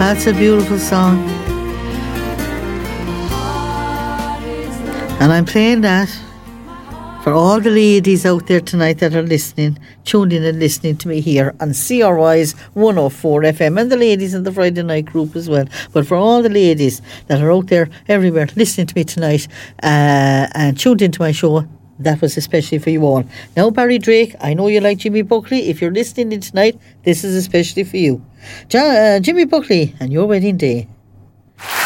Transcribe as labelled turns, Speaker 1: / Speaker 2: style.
Speaker 1: That's a beautiful song. And I'm playing that for all the ladies out there tonight that are listening, tuned in and listening to me here on CRY's 104 FM, and the ladies in the Friday night group as well. But for all the ladies that are out there everywhere listening to me tonight and tuned into my show, that was especially for you all. Now, Barry Drake, I know you like Jimmy Buckley. If you're listening in tonight, this is especially for you. Jimmy Buckley and Your Wedding Day.